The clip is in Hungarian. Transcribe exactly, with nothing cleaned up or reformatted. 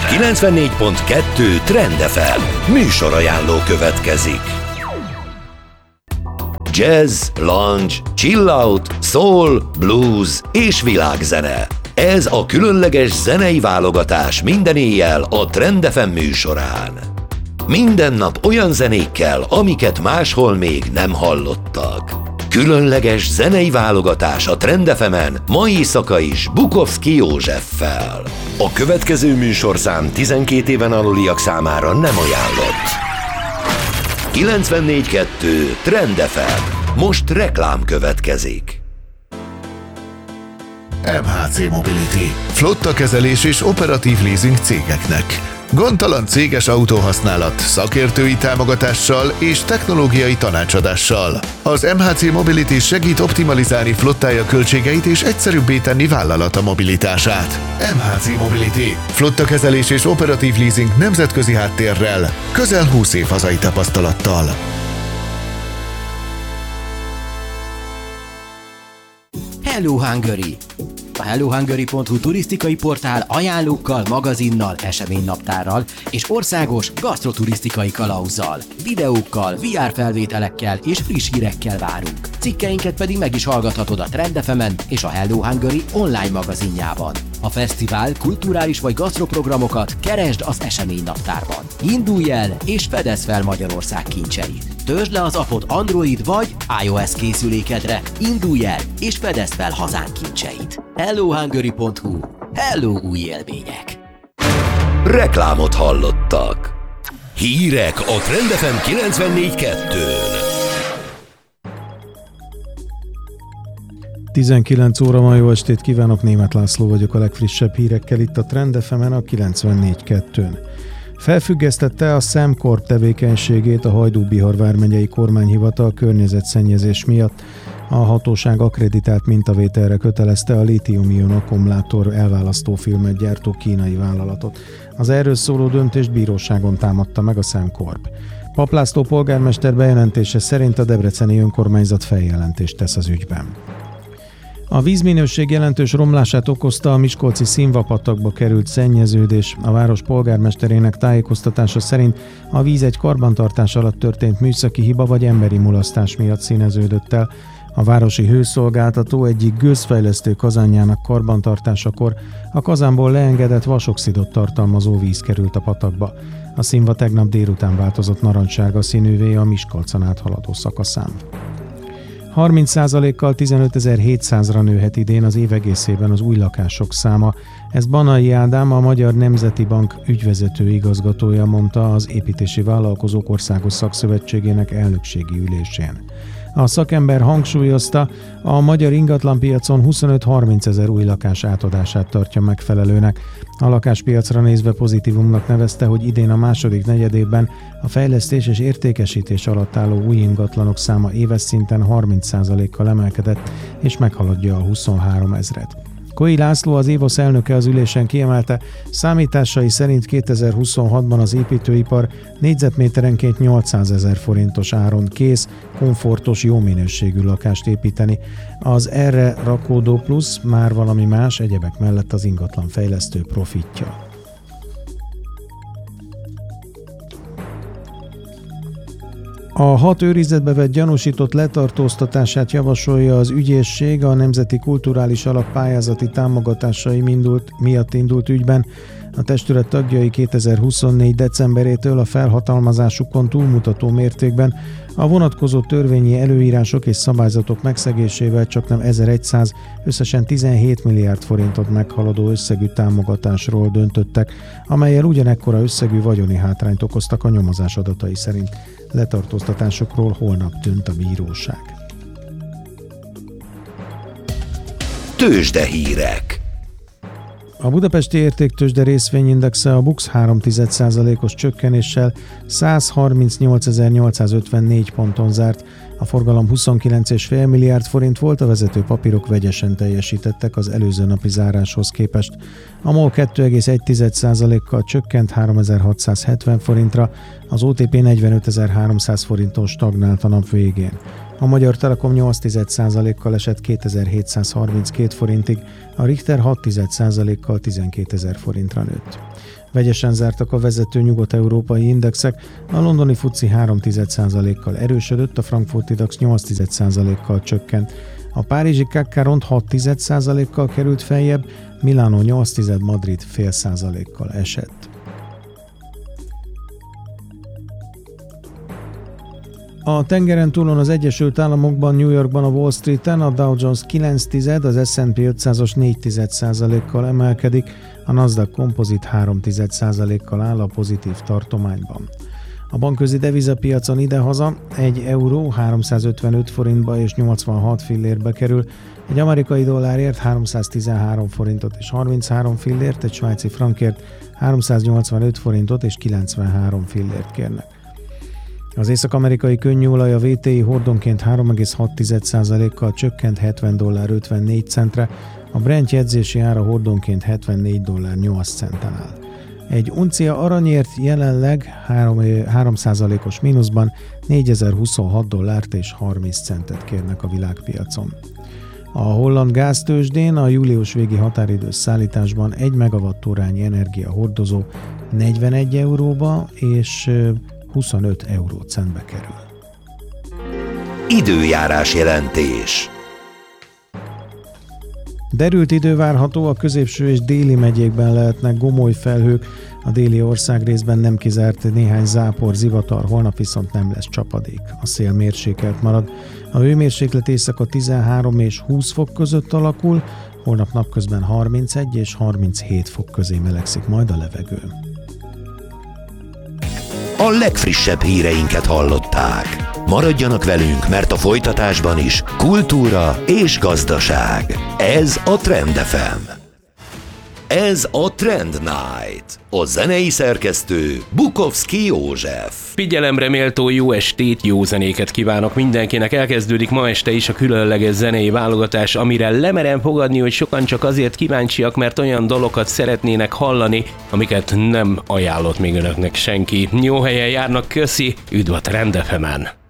kilencvennégy pont kettő Trend ef em műsorajánló következik. Jazz, lounge, chill out, soul, blues és világzene. Ez a különleges zenei válogatás minden éjjel a Trend ef em műsorán. Minden nap olyan zenékkel, amiket máshol még nem hallottak. Különleges zenei válogatás a Trend ef emen mai éjszaka is Bukovszky Józseffel. A következő műsorszám tizenkét éven aluliak számára nem ajánlott. kilencvennégy kettő Trend ef em. Most reklám következik. em há cé Mobility. Flottakezelés és operatív leasing cégeknek. Gondtalan céges autóhasználat, szakértői támogatással és technológiai tanácsadással. Az em há cé Mobility segít optimalizálni flottája költségeit és egyszerűbbé tenni vállalata mobilitását. em há cé Mobility. Flottakezelés és operatív leasing nemzetközi háttérrel, közel húsz év hazai tapasztalattal. Hello Hungary! A hello hungary pont hu turisztikai portál ajánlókkal, magazinnal, eseménynaptárral és országos gasztroturisztikai kalauzzal, videókkal, vé er felvételekkel és friss hírekkel várunk. Cikkeinket pedig meg is hallgathatod a Trend ef emen és a Hello Hungary online magazinjában. A fesztivál, kulturális vagy gasztroprogramokat keresd az eseménynaptárban. Indulj el és fedezd fel Magyarország kincseit. Töltsd le az appot Android vagy iOS készülékedre, indulj el és fedezd fel hazánk kincseit. hello hungary pont hu. Hello új élmények! Reklámot hallottak. Hírek a Trend ef em kilencvennégy kettőn. tizenkilenc óra ma, jó estét kívánok, Németh László vagyok a legfrissebb hírekkel itt a Trend ef emen a kilencvennégy kettőn. Felfüggesztette a Szemkorp tevékenységét a Hajdú-Bihar vármegyei kormányhivatal környezetszennyezés miatt. A hatóság akkreditált mintavételre kötelezte a lítium-ion akkumulátor elválasztó filmet gyártó kínai vállalatot. Az erről szóló döntést bíróságon támadta meg a Szemkorp. Papp László polgármester bejelentése szerint a debreceni önkormányzat feljelentést tesz az ügyben. A vízminőség jelentős romlását okozta a miskolci Színva-patakba került szennyeződés. A város polgármesterének tájékoztatása szerint a víz egy karbantartás alatt történt műszaki hiba vagy emberi mulasztás miatt színeződött el. A városi hőszolgáltató egyik gőzfejlesztő kazánjának karbantartásakor a kazánból leengedett vasoxidot tartalmazó víz került a patakba. A Színva tegnap délután változott narancssárga színűvé a Miskolcon áthaladó szakaszán. harminc százalékkal tizenötezer-hétszázra nőhet idén az év egészében az új lakások száma. Ez Banai Ádám, a Magyar Nemzeti Bank ügyvezető igazgatója mondta az Építési Vállalkozók Országos Szakszövetségének elnökségi ülésén. A szakember hangsúlyozta, a magyar ingatlanpiacon huszonöt-harminc ezer új lakás átadását tartja megfelelőnek. A lakáspiacra nézve pozitívumnak nevezte, hogy idén a második negyedében a fejlesztés és értékesítés alatt álló új ingatlanok száma éves szinten harminc százalékkal emelkedett, és meghaladja a huszonhárom ezret. Koi László, az évosz elnöke az ülésen kiemelte, számításai szerint kétezer-huszonhatban az építőipar négyzetméterenként nyolcszázezer forintos áron kész, komfortos, jó minőségű lakást építeni. Az erre rakódó plusz már valami más, egyebek mellett az ingatlanfejlesztő profitja. A hat őrizetbe vett gyanúsított letartóztatását javasolja az ügyészség a Nemzeti Kulturális Alap pályázati támogatásai indult, miatt indult ügyben. A testület tagjai kétezer-huszonnégy decemberétől a felhatalmazásukon túlmutató mértékben a vonatkozó törvényi előírások és szabályzatok megszegésével csaknem ezerszáz, összesen tizenhét milliárd forintot meghaladó összegű támogatásról döntöttek, amellyel ugyanekkora összegű vagyoni hátrányt okoztak a nyomozás adatai szerint. Letartóztatásokról holnap dönt a bíróság. Tőzsdehírek. A budapesti értéktőzsde részvényindexe a BUX három egész egy százalékos csökkenéssel százharmincnyolcezer-nyolcszázötvennégy ponton zárt. A forgalom huszonkilenc egész öt milliárd forint volt, a vezető papírok vegyesen teljesítettek az előző napi záráshoz képest. A MOL kettő egész egy százalékkal csökkent háromezer-hatszázhetven forintra, az o té pé negyvenötezer-háromszáz forinton stagnált a nap végén. A Magyar Telekom nyolc egész egy százalékkal esett kétezer-hétszázharminckét forintig, a Richter hat egész egy százalékkal tizenkétezer forintra nőtt. Vegyesen zártak a vezető nyugat-európai indexek, a londoni fuci három egész egy százalékkal erősödött, a frankfurti dax nyolc egész egy százalékkal csökkent. A párizsi Kakkaront hat egész egy százalékkal került feljebb, Milánó nyolc egész egy, Madrid fél százalékkal esett. A tengeren túlon az Egyesült Államokban, New Yorkban, a Wall Streeten a Dow Jones kilenc tized, az es and pé ötszázas négy egész egy százalékkal emelkedik, a Nasdaq Composite három egész egy százalékkal áll a pozitív tartományban. A bankközi devizapiacon idehaza egy euró háromszázötvenöt forintba és nyolcvanhat fillérbe kerül, egy amerikai dollárért háromszáztizenhárom forintot és harminchárom fillért, egy svájci frankért háromszáznyolcvanöt forintot és kilencvenhárom fillért kérnek. Az észak-amerikai könnyűolaj a vé té i hordonként három egész hat százalékkal csökkent hetven dollár ötvennégy centre, a Brent jegyzési ára hordonként hetvennégy dollár nyolc centen áll. Egy uncia aranyért jelenleg három százalékos mínuszban négyezer-huszonhat dollárt és harminc centet kérnek a világpiacon. A holland gáztőzsdén a július végi határidős szállításban egy megawattórányi energia hordozó negyvenegy euróba és huszonöt eurócentbe kerül. Időjárás jelentés. Derült idő várható, a középső és déli megyékben lehetnek gomoly felhők, a déli országrészben nem kizárt néhány zápor, zivatar, holnap viszont nem lesz csapadék. A szél mérsékelt marad. A hőmérséklet éjszaka tizenhárom és húsz fok között alakul, holnap napközben harmincegy és harminchét fok közé melegszik majd a levegő. A legfrissebb híreinket hallották. Maradjanak velünk, mert a folytatásban is kultúra és gazdaság. Ez a Trend ef em. Ez a Trend Night. A zenei szerkesztő Bukovszki József. Figyelemre méltó jó estét, jó zenéket kívánok mindenkinek. Elkezdődik ma este is a különleges zenei válogatás, amire lemerem fogadni, hogy sokan csak azért kíváncsiak, mert olyan dalokat szeretnének hallani, amiket nem ajánlott még önöknek senki. Jó helyen járnak, köszi, üdv a Trend ef emen.